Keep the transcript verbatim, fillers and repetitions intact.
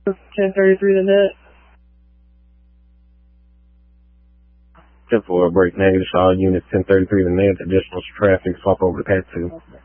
ten thirty-three the net. ten four, break negative, all units ten thirty-three the net, additional traffic, swap over to Pat two.